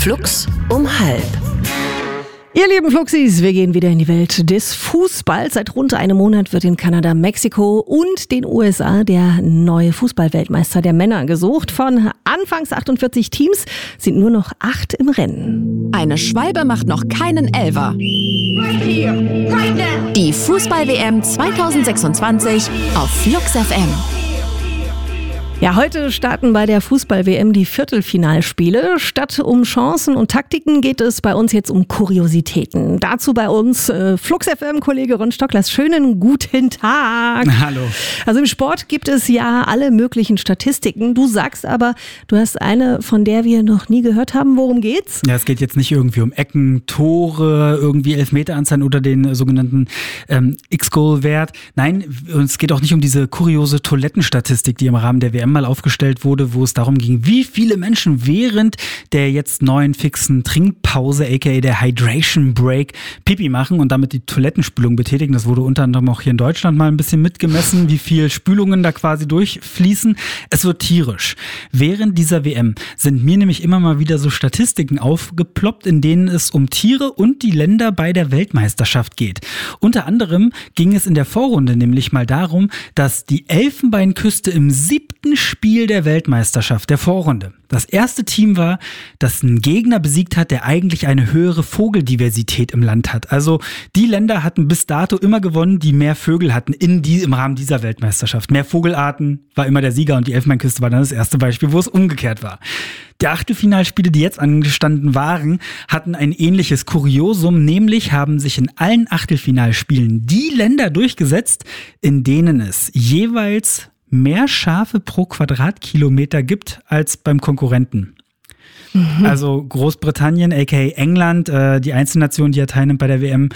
Flux um halb. Ihr lieben Fluxis, wir gehen wieder in die Welt des Fußballs. Seit rund einem Monat wird in Kanada, Mexiko und den USA der neue Fußballweltmeister der Männer gesucht. Von anfangs 48 Teams sind nur noch 8 im Rennen. Eine Schwalbe macht noch keinen Elfer. Die Fußball-WM 2026 auf Flux FM. Ja, heute starten bei der Fußball-WM die Viertelfinalspiele. Statt um Chancen und Taktiken geht es bei uns jetzt um Kuriositäten. Dazu bei uns Flux FM-Kollege Ron Stocklers. Schönen guten Tag. Hallo. Also im Sport gibt es ja alle möglichen Statistiken. Du sagst aber, du hast eine, von der wir noch nie gehört haben. Worum geht's? Ja, es geht jetzt nicht irgendwie um Ecken, Tore, irgendwie Elfmeteranzahlen oder den sogenannten X-Goal-Wert. Nein, es geht auch nicht um diese kuriose Toilettenstatistik, die im Rahmen der WM mal aufgestellt wurde, wo es darum ging, wie viele Menschen während der jetzt neuen fixen Trinkpause, aka der Hydration Break, Pipi machen und damit die Toilettenspülung betätigen. Das wurde unter anderem auch hier in Deutschland mal ein bisschen mitgemessen, wie viel Spülungen da quasi durchfließen. Es wird tierisch. Während dieser WM sind mir nämlich immer mal wieder so Statistiken aufgeploppt, in denen es um Tiere und die Länder bei der Weltmeisterschaft geht. Unter anderem ging es in der Vorrunde nämlich mal darum, dass die Elfenbeinküste im 7. Spiel der Weltmeisterschaft, der Vorrunde, das erste Team war, das einen Gegner besiegt hat, der eigentlich eine höhere Vogeldiversität im Land hat. Also die Länder hatten bis dato immer gewonnen, die mehr Vögel hatten im Rahmen dieser Weltmeisterschaft. Mehr Vogelarten war immer der Sieger und die Elfenbeinküste war dann das erste Beispiel, wo es umgekehrt war. Die Achtelfinalspiele, die jetzt angestanden waren, hatten ein ähnliches Kuriosum, nämlich haben sich in allen Achtelfinalspielen die Länder durchgesetzt, in denen es jeweils mehr Schafe pro Quadratkilometer gibt als beim Konkurrenten. Mhm. Also Großbritannien, aka England, die Einzelnation, die ja teilnimmt bei der WM,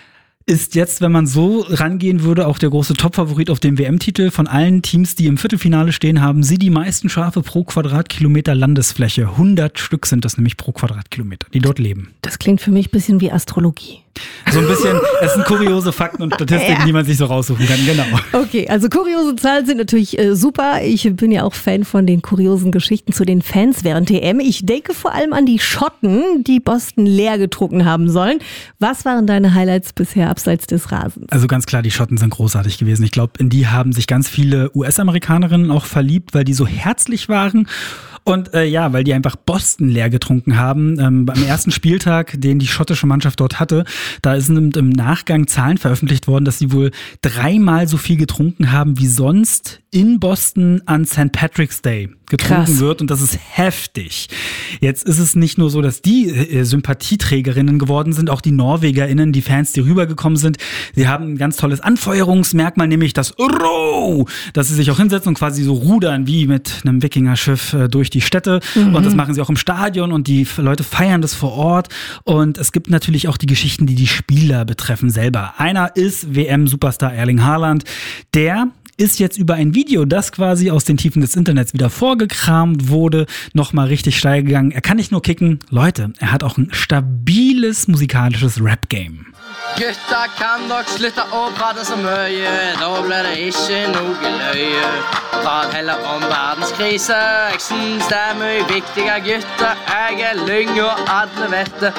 ist jetzt, wenn man so rangehen würde, auch der große Topfavorit auf den WM-Titel. Von allen Teams, die im Viertelfinale stehen, haben sie die meisten Schafe pro Quadratkilometer Landesfläche. 100 Stück sind das nämlich pro Quadratkilometer, die dort leben. Das klingt für mich ein bisschen wie Astrologie. So ein bisschen, es sind kuriose Fakten und Statistiken, die man sich so raussuchen kann, genau. Okay, also kuriose Zahlen sind natürlich super. Ich bin ja auch Fan von den kuriosen Geschichten zu den Fans während der EM. Ich denke vor allem an die Schotten, die Boston leer getrunken haben sollen. Was waren deine Highlights bisher abseits des Rasens? Also ganz klar, die Schotten sind großartig gewesen. Ich glaube, in die haben sich ganz viele US-Amerikanerinnen auch verliebt, weil die so herzlich waren. Und weil die einfach Boston leer getrunken haben. Beim ersten Spieltag, den die schottische Mannschaft dort hatte, da sind im Nachgang Zahlen veröffentlicht worden, dass sie wohl 3-mal so viel getrunken haben, wie sonst in Boston an St. Patrick's Day getrunken wird. Und das ist heftig. Jetzt ist es nicht nur so, dass die Sympathieträgerinnen geworden sind, auch die NorwegerInnen, die Fans, die rübergekommen sind. Sie haben ein ganz tolles Anfeuerungsmerkmal, nämlich das Row, dass sie sich auch hinsetzen und quasi so rudern wie mit einem Wikingerschiff durch die Städte. Mhm. Und das machen sie auch im Stadion und die Leute feiern das vor Ort. Und es gibt natürlich auch die Geschichten, die die Spieler betreffen selber. Einer ist WM-Superstar Erling Haaland, der ist jetzt über ein Video, das quasi aus den Tiefen des Internets wieder vorgekramt wurde, nochmal richtig steil gegangen. Er kann nicht nur kicken, Leute, er hat auch ein stabiles musikalisches Rap-Game. Gutta kan dere slutte å prate så mye, da blir det ikke noe løye. Prat heller om verdenskrise, jeg syns det er mye viktiger, gutter. Jeg lyng og alle vet det.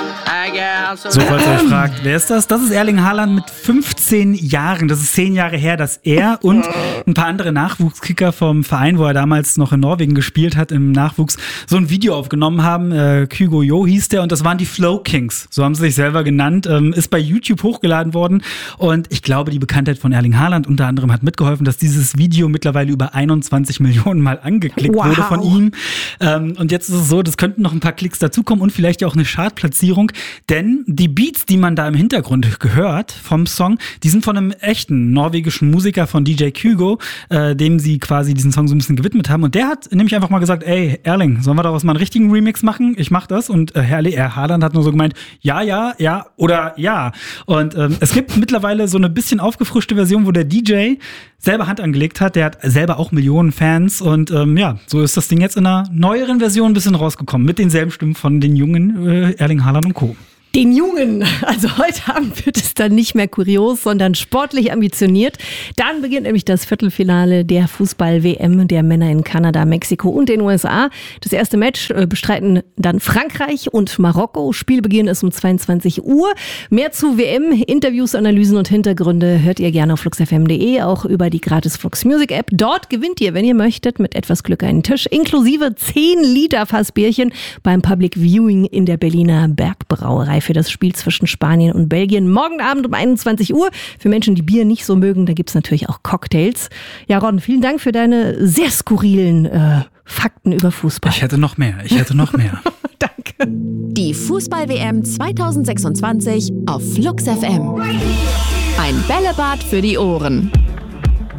So, falls ihr euch fragt, wer ist das? Das ist Erling Haaland mit 15 Jahren. Das ist 10 Jahre her, dass er und ein paar andere Nachwuchskicker vom Verein, wo er damals noch in Norwegen gespielt hat, im Nachwuchs, so ein Video aufgenommen haben. Kygo Jo hieß der und das waren die Flow Kings. So haben sie sich selber genannt. Ist bei YouTube hochgeladen worden und ich glaube, die Bekanntheit von Erling Haaland unter anderem hat mitgeholfen, dass dieses Video mittlerweile über 21 Millionen Mal angeklickt wurde von ihm. Und jetzt ist es so, das könnten noch ein paar Klicks dazukommen und vielleicht auch eine Chartplatzierung, denn die Beats, die man da im Hintergrund gehört vom Song, die sind von einem echten norwegischen Musiker von DJ Kygo, dem sie quasi diesen Song so ein bisschen gewidmet haben und der hat nämlich einfach mal gesagt, ey Erling, sollen wir daraus mal einen richtigen Remix machen? Ich mach das und Haaland hat nur so gemeint, ja oder ja. Und es gibt mittlerweile so eine bisschen aufgefrischte Version, wo der DJ selber Hand angelegt hat. Der hat selber auch Millionen Fans. Und so ist das Ding jetzt in einer neueren Version ein bisschen rausgekommen. Mit denselben Stimmen von den jungen Erling Haaland und Co. Den Jungen. Also heute Abend wird es dann nicht mehr kurios, sondern sportlich ambitioniert. Dann beginnt nämlich das Viertelfinale der Fußball-WM der Männer in Kanada, Mexiko und den USA. Das erste Match bestreiten dann Frankreich und Marokko. Spielbeginn ist um 22 Uhr. Mehr zu WM, Interviews, Analysen und Hintergründe hört ihr gerne auf fluxfm.de, auch über die gratis Flux Music App. Dort gewinnt ihr, wenn ihr möchtet, mit etwas Glück einen Tisch, inklusive 10 Liter Fassbierchen beim Public Viewing in der Berliner Bergbrauerei für das Spiel zwischen Spanien und Belgien. Morgen Abend um 21 Uhr. Für Menschen, die Bier nicht so mögen, da gibt es natürlich auch Cocktails. Ja, Ron, vielen Dank für deine sehr skurrilen Fakten über Fußball. Ich hätte noch mehr. Danke. Die Fußball-WM 2026 auf Flux FM. Ein Bällebad für die Ohren.